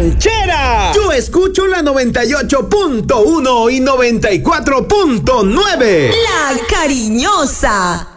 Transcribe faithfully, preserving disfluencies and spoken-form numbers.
ranchera. Yo escucho la noventa y ocho punto uno y noventa y cuatro punto nueve. La Cariñosa.